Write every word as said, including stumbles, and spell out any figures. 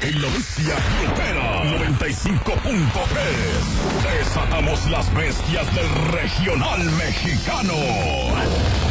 En la bestia grupera noventa y cinco punto tres. Desatamos las bestias del regional mexicano.